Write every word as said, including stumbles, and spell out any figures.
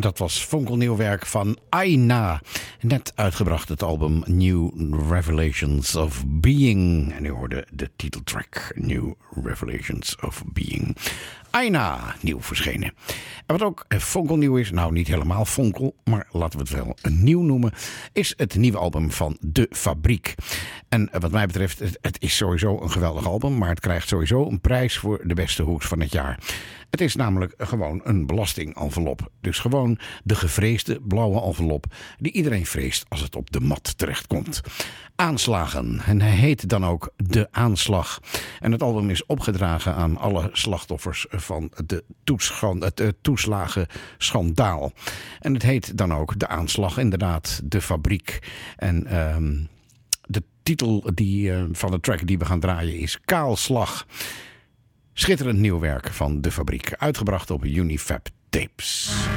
En dat was fonkelnieuw werk van Aina. Net uitgebracht het album New Revelations of Being. En u hoorde de titeltrack New Revelations of Being. Aina, nieuw verschenen. En wat ook fonkelnieuw is, nou niet helemaal fonkel, maar laten we het wel nieuw noemen, is het nieuwe album van De Fabriek. En wat mij betreft, het, het is sowieso een geweldig album, maar het krijgt sowieso een prijs voor de beste hoes van het jaar. Het is namelijk gewoon een belastingenvelop. Dus gewoon de gevreesde blauwe envelop die iedereen vreest als het op de mat terechtkomt. Aanslagen. En hij heet dan ook De Aanslag. En het album is opgedragen aan alle slachtoffers van de toeschan- het uh, toeslagenschandaal. En het heet dan ook De Aanslag, inderdaad, De Fabriek. En um, de titel die, uh, van de track die we gaan draaien is Kaalslag. Schitterend nieuw werk van De Fabriek, uitgebracht op Unifab Tapes.